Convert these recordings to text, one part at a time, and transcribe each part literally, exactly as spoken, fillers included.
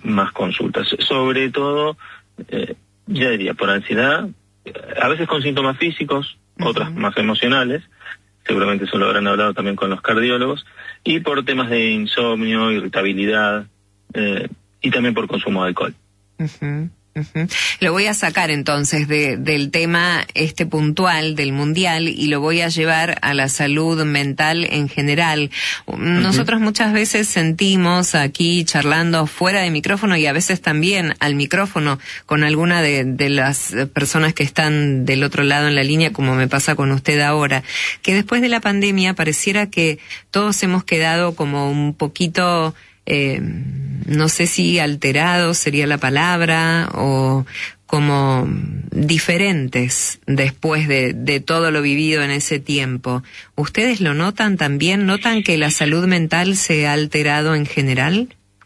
más consultas, sobre todo, eh, ya diría, por ansiedad, a veces con síntomas físicos, uh-huh. otras más emocionales, seguramente eso lo habrán hablado también con los cardiólogos, y por temas de insomnio, irritabilidad, eh, y también por consumo de alcohol. Uh-huh. Uh-huh. Lo voy a sacar entonces de, del tema este puntual del mundial y lo voy a llevar a la salud mental en general. Uh-huh. Nosotros muchas veces sentimos aquí charlando fuera de micrófono y a veces también al micrófono con alguna de, de las personas que están del otro lado en la línea, como me pasa con usted ahora, que después de la pandemia pareciera que todos hemos quedado como un poquito... Eh, no sé si alterados sería la palabra, o como diferentes después de, de todo lo vivido en ese tiempo. ¿Ustedes lo notan también? ¿Notan que la salud mental se ha alterado en general?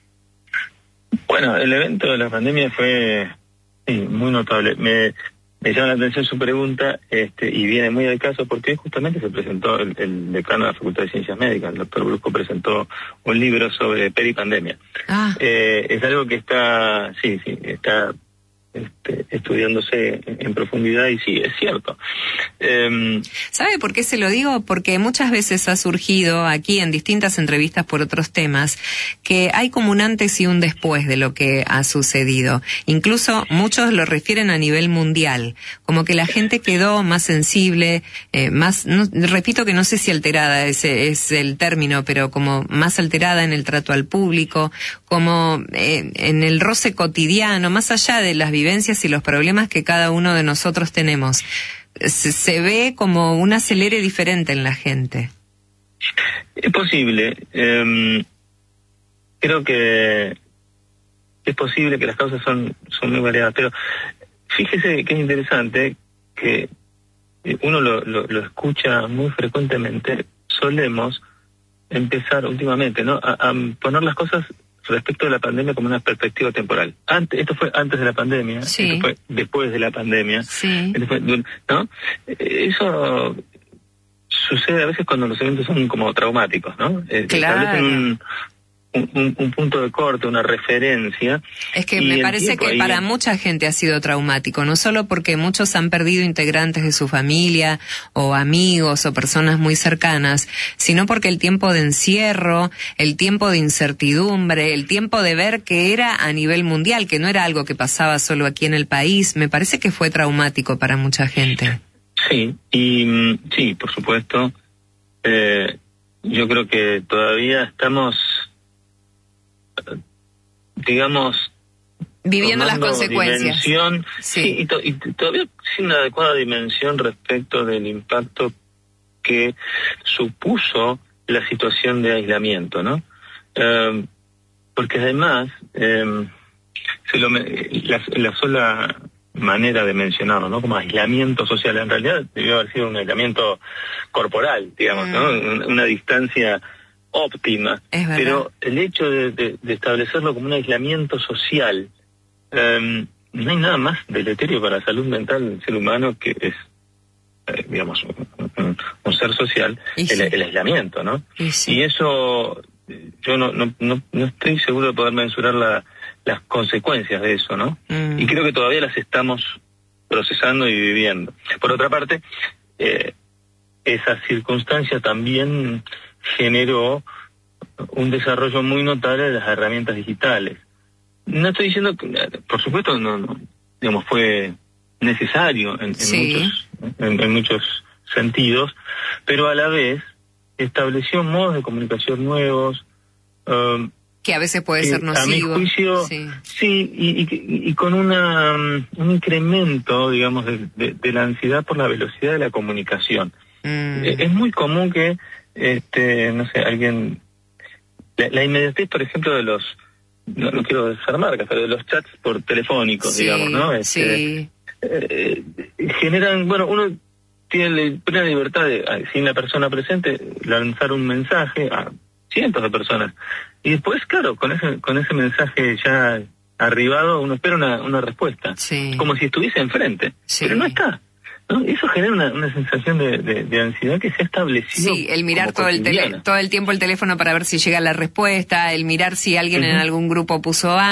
Bueno, el evento de la pandemia fue sí, muy notable. Me, me llama la atención su pregunta este, y viene muy al caso porque justamente se presentó el, el decano de la Facultad de Ciencias Médicas, el doctor Brusco, presentó un libro sobre peripandemia. Ah. Eh, es algo que está, sí, sí, está este, estudiándose en, en profundidad y sí, es cierto. Eh, ¿Sabe por qué se lo digo? Porque muchas veces ha surgido aquí en distintas entrevistas por otros temas que hay como un antes y un después de lo que ha sucedido. Incluso muchos lo refieren a nivel mundial, como que la gente quedó más sensible, eh, más, no, repito que no sé si alterada ese es el término, pero como más alterada en el trato al público, como eh, en el roce cotidiano, más allá de las vivencias y los problemas que cada uno de nosotros tenemos. Se, se ve como un acelere diferente en la gente. Es posible. Eh, creo que es posible que las causas son, son muy variadas, pero fíjese que es interesante que uno lo, lo, lo escucha muy frecuentemente. Solemos empezar últimamente, ¿no?, a, a poner las cosas respecto de la pandemia como una perspectiva temporal. Antes, esto fue antes de la pandemia, sí. Esto fue después de la pandemia, sí. esto fue, ¿no? Eso sucede a veces cuando los eventos son como traumáticos, ¿no? Claro. Establecen un, un, un punto de corte, una referencia. Es que me parece que ahí... para mucha gente ha sido traumático, no solo porque muchos han perdido integrantes de su familia o amigos o personas muy cercanas, sino porque el tiempo de encierro, el tiempo de incertidumbre, el tiempo de ver que era a nivel mundial, que no era algo que pasaba solo aquí en el país, me parece que fue traumático para mucha gente. Sí, y sí, por supuesto. Eh, yo creo que todavía estamos, digamos, viviendo las consecuencias. Dimensión, sí, sí y, to- y todavía sin una adecuada dimensión respecto del impacto que supuso la situación de aislamiento, ¿no? Eh, porque además, eh, se lo me- la, la sola manera de mencionarlo, ¿no?, como aislamiento social, en realidad debió haber sido un aislamiento corporal, digamos, mm. ¿no? Una, una distancia óptima, pero el hecho de, de, de establecerlo como un aislamiento social, um, no hay nada más deleterio para la salud mental del ser humano que es, eh, digamos, un, un, un ser social, el, sí. el aislamiento, ¿no? Y, sí. y eso, yo no, no, no, no estoy seguro de poder mensurar la, las consecuencias de eso, ¿no? Mm. Y creo que todavía las estamos procesando y viviendo. Por otra parte, eh, esa circunstancia también generó un desarrollo muy notable de las herramientas digitales. No estoy diciendo que, por supuesto, no, no digamos, fue necesario en, en, sí. muchos, en, en muchos sentidos, pero a la vez estableció modos de comunicación nuevos, um, que a veces puede ser nocivo. A mi juicio, sí, sí y, y, y con una, un incremento, digamos, de, de, de la ansiedad por la velocidad de la comunicación. Mm. Es muy común que Este, no sé, alguien, la, la inmediatez, por ejemplo, de los, no, no quiero dejar marcas, pero de los chats por telefónicos, sí, digamos, ¿no? Este, sí. eh, generan, bueno, uno tiene la plena libertad de, sin la persona presente, lanzar un mensaje a cientos de personas. Y después, claro, con ese, con ese mensaje ya arribado, uno espera una, una respuesta. Sí. Como si estuviese enfrente. Sí. Pero no está. ¿No? Eso genera una, una sensación de, de, de ansiedad que se ha establecido. Sí, el mirar todo el, tele, todo el tiempo el teléfono para ver si llega la respuesta, el mirar si alguien uh-huh. en algún grupo puso